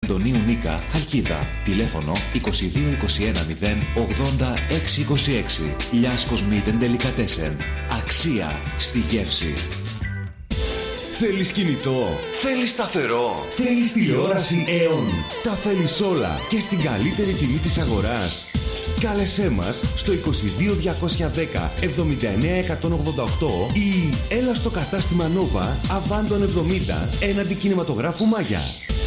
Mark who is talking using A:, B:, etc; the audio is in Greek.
A: Αντωνίου Νίκα, Χαλκίδα. Τηλέφωνο 2221 080 626. Λιάσκος Meat and Delicatessen. Αξία στη γεύση.
B: Θέλεις κινητό, θέλεις σταθερό, θέλεις τηλεόραση Aeon. Τα θέλεις όλα και στην καλύτερη τιμή της αγοράς. Κάλεσέ μας στο 22210 79188 ή έλα στο κατάστημα Nova Αβάντων 70 έναντι κινηματογράφου Μάγια.